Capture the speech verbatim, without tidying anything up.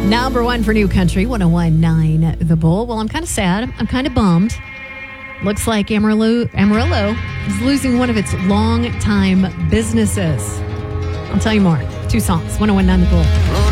Number one for New Country, one oh one point nine The Bull. Well, I'm kind of sad. I'm kind of bummed. Looks like Amarillo, Amarillo is losing one of its long-time businesses. I'll tell you more. Two songs, one oh one point nine The Bull.